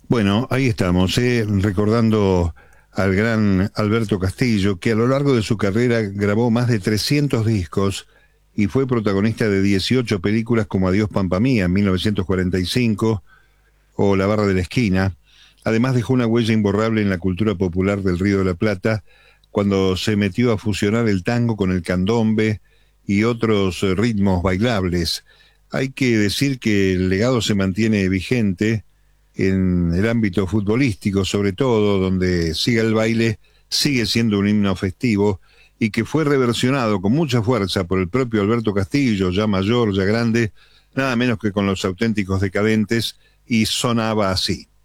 Bueno, ahí estamos, recordando al gran Alberto Castillo, que a lo largo de su carrera grabó más de 300 discos y fue protagonista de 18 películas como Adiós Pampa Mía en 1945 o La Barra de la Esquina. Además dejó una huella imborrable en la cultura popular del Río de la Plata cuando se metió a fusionar el tango con el candombe y otros ritmos bailables. Hay que decir que el legado se mantiene vigente en el ámbito futbolístico, sobre todo, donde sigue el baile, sigue siendo un himno festivo y que fue reversionado con mucha fuerza por el propio Alberto Castillo, ya mayor, ya grande, nada menos que con Los Auténticos Decadentes, y sonaba así.